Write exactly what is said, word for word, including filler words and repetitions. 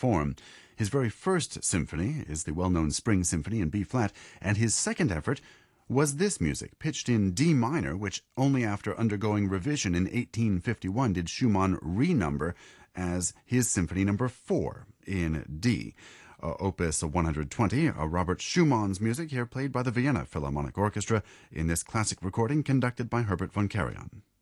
form. His very first symphony is the well-known Spring Symphony in B-flat, and his second effort was this music, pitched in D minor, which only after undergoing revision in eighteen fifty-one did Schumann renumber as his Symphony Number four in D. Uh, Opus one hundred twenty, uh, Robert Schumann's music here played by the Vienna Philharmonic Orchestra in this classic recording conducted by Herbert von Karajan.